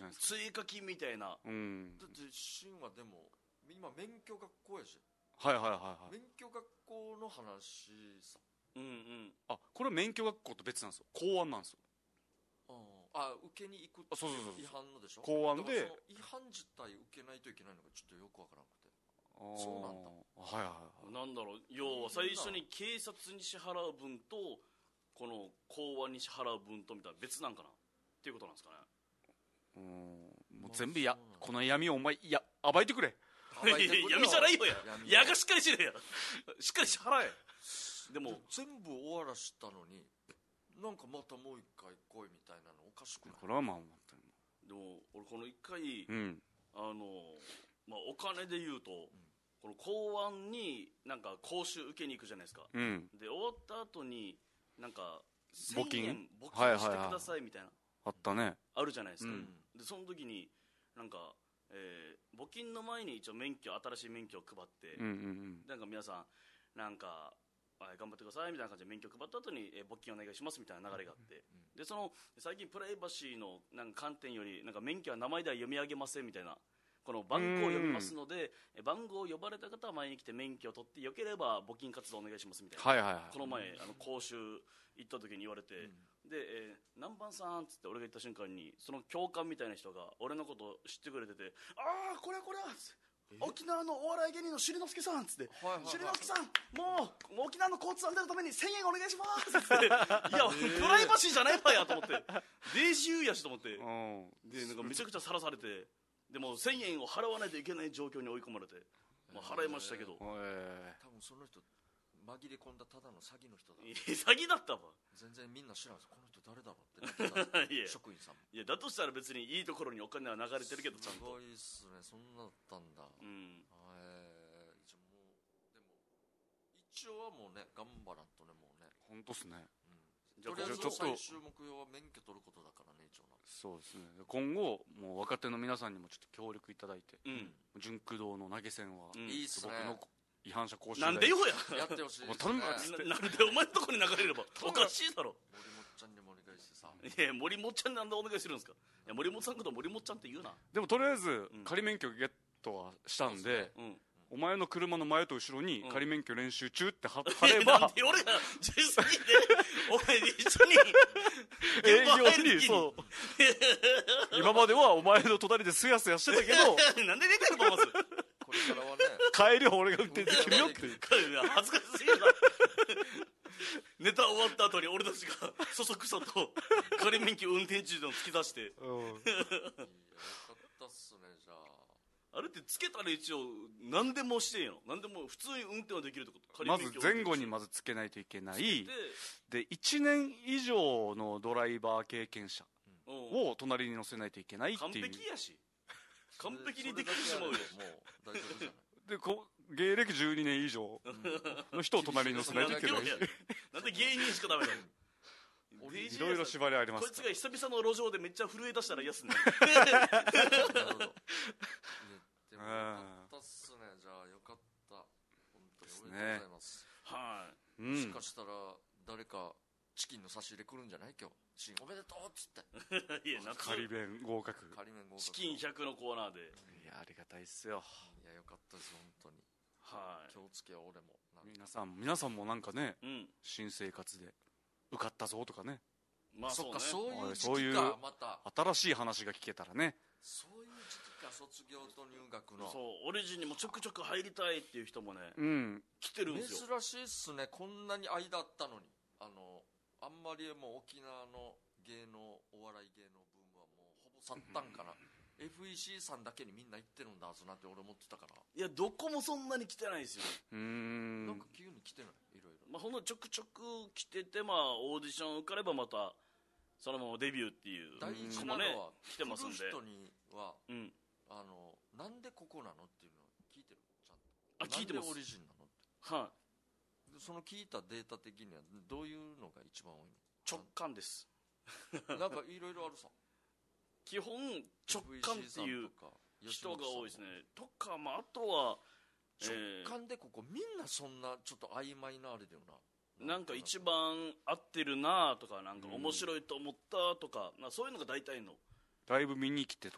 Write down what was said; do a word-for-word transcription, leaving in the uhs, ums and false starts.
ないですか。 追加金みたいな、 うん、 だってシンはでも今免許学校やし、 はいはいはいはい。 免許学校の話さ。 うんうん。 あ、これは免許学校と別なんですよ。公安なんですよ。 ああ、受けに行くっていう違反のでしょ。 公安で違反自体受けないといけないのがちょっとよくわからなくて。そうなんだ。 はいはいはい。 なんだろう、要は最初に警察に支払う分とこの公安に支払う分とみたいな別なんかなっていうことなんですかね。 うん、もう全部や、この闇をお前や暴いてくれ。 闇じゃないよや。矢がしっかりしろや。しっかり支払え。でも全部終わらしたのになんかまたもう一回来いみたいなのおかしくない？ これはまあ思ったよ。 でも俺この一回、 うん、 あのまあお金で言うと、うん、この公安になんか講習受けに行くじゃないですか、 うん、 で終わった後になんかせんえん募金してくださいみたいな、 あったね、 あるじゃないですか、 うん、 でその時になんか、えー、募金の前に一応免許新しい免許を配って、 うんうんうん、 なんか皆さんなんか頑張ってくださいみたいな感じで免許配った後に、えー、募金お願いしますみたいな流れがあって、うん、でその最近プライバシーのなんか観点よりなんか免許は名前では読み上げませんみたいな、この番号を読みますので番号を呼ばれた方は前に来て免許を取ってよければ募金活動お願いしますみたいな、 はいはいはい、 この前あの講習行った時に言われて、うん、で、えー、何番さんっつって俺が言った瞬間にその教官みたいな人が俺のこと知ってくれてて、ああこれはこれは沖縄のお笑い芸人のしりのすけさんっつって、しりのすけさんもう沖縄の交通安全のためにせんえんお願いしますっつっていや、プライバシーじゃないわやと思ってデイジーユーやしと思って、でなんかめちゃくちゃさらされて、でもせんえんを払わないといけない状況に追い込まれて、まあ、払いましたけど、 えー、多分その人紛れ込んだただの詐欺の人だ。 詐欺だったわ。 全然みんな知らんです。この人誰だろうってなってたいや職員さんも。 いやだとしたら別にいいところにお金は流れてるけどちゃんと。 すごいっすね。そんなだったんだ。うん。えー、じゃもうでも一応はもうね頑張らんとねもうね。 本当っすね。 うん。じゃあとりあえず最終目標は免許取ることだからね一応な。 そうですね。今後もう若手の皆さんにもちょっと協力いただいて、うん、純駆動の投げ銭は、 うん、いいっすね。 僕の違反者講習なんでよややってほしいですね。 頼むっつってな、なんでお前のとこに流れればおかしいだろ。 森本ちゃんにもお願いしてさ。 いや森本ちゃんになんでお願いするんですか。いや森本さんのこと森本ちゃんって言うな。 でもとりあえず仮免許ゲットはしたんで、うん、お前の車の前と後ろに仮免許練習中って貼れば、 なんで俺がじゅっさいでお前一緒に営業にそう今まではお前の隣ですやすやしてたけどなんで出てるのまずこれからはね帰りは俺が運転できるよって恥ずかしすぎるなネタ終わった後に俺たちがそそくさと仮免許運転中でも突き出して、うん、いやよかったっすね。じゃああれってつけたら一応何でもしてんよ。何でも普通に運転はできるってこと。 まず前後にまずつけないといけないでいちねん以上のドライバー経験者を隣に乗せないといけないっていう。 完璧やし完璧にできてしまうよ。もう大丈夫じゃないでこ芸歴じゅうにねん以上の人を隣に乗せないといけない。 なんで芸人しかダメだよ。 いろいろ縛りあります。 こいつが久々の路上でめっちゃ震え出したら嫌っすね。 なるほど。でもよかったっすね。じゃあよかった。本当におめでとうございます。 はい。 もしかしたら誰かチキンの差し入れ来るんじゃない今日。チキンおめでとうっつって。 いや仮弁合格。 仮弁合格。 チキンひゃくのコーナーで。 いやありがたいっすよ。 いやよかったです本当に。 はい。 気をつけよ俺も。 皆さん皆さんもなんかね、うん、新生活で受かったぞとかね。 まあそうね。そういう時期かまた新しい話が聞けたらね。 そういう時期か卒業と入学の。 そうオリジンにもちょくちょく入りたいっていう人もね、 うん、 来てるんですよ。 珍しいっすね。こんなに間あったのにあのあんまりもう沖縄の芸能お笑い芸能ブームはもうほぼ去ったんかな。エフイーシー さんだけにみんな行ってるんだはずなんて俺思ってたから。 いやどこもそんなに来てないですよ。 うーんなんか急に来てないいろいろ。 まあほんのちょくちょく来てて、まあオーディション受かればまたそのままデビューっていう大事なのは来てますんで、 来る人には、 うん、 あのなんでここなのっていうのを聞いてるちゃんと。 あ聞いてます。 なんでオリジンなのって。 はい、 その聞いたデータ的にはどういうのが一番多いの。 直感です。 なんかいろいろあるさ。 基本直感っていう人が多いですね。とか、まあ、あとは直感でここみんなそんなちょっと曖昧なあれだよな。 なんか一番合ってるなとかなんか面白いと思ったとか、うん、そういうのが大体の。 ライブ見に来てと